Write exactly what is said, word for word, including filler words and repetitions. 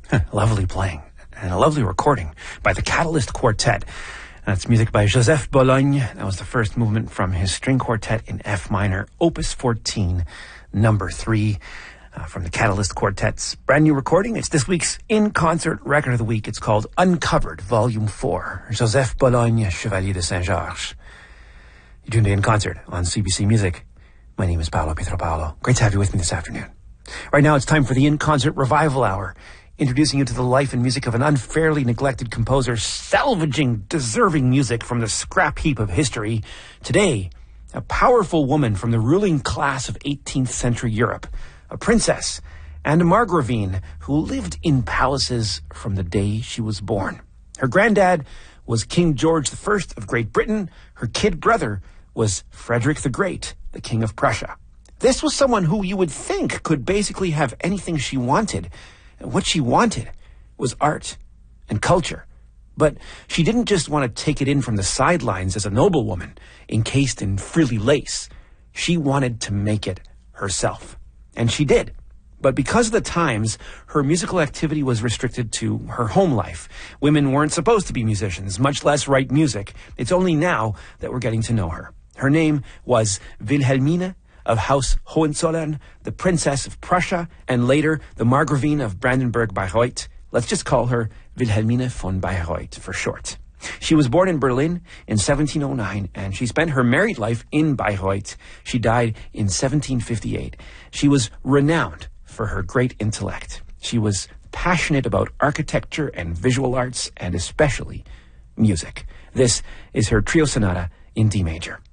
Lovely playing and a lovely recording by the Catalyst Quartet. That's music by Joseph Bologne. That was the first movement from his string quartet in F minor, Opus fourteen, number three, uh, from the Catalyst Quartet's brand new recording. It's this week's in-concert record of the week. It's called Uncovered, Volume four, Joseph Bologne, Chevalier de Saint-Georges. You're tuned to In Concert on C B C Music. My name is Paolo Pietro-Paolo. Great to have you with me this afternoon. Right now, it's time for the In-Concert Revival Hour, introducing you to the life and music of an unfairly neglected composer, salvaging deserving music from the scrap heap of history. Today, a powerful woman from the ruling class of eighteenth century Europe, a princess and a margravine who lived in palaces from the day she was born. Her granddad was King George the First of Great Britain. Her kid brother was Frederick the Great, the King of Prussia. This was someone who you would think could basically have anything she wanted. And what she wanted was art and culture. But she didn't just want to take it in from the sidelines as a noblewoman, encased in frilly lace. She wanted to make it herself. And she did. But because of the times, her musical activity was restricted to her home life. Women weren't supposed to be musicians, much less write music. It's only now that we're getting to know her. Her name was Wilhelmine of House Hohenzollern, the Princess of Prussia, and later the Margravine of Brandenburg-Bayreuth. Let's just call her Wilhelmine von Bayreuth for short. She was born in Berlin in seventeen oh nine, and she spent her married life in Bayreuth. She died in seventeen fifty-eight. She was renowned for her great intellect. She was passionate about architecture and visual arts, and especially music. This is her trio sonata in D major.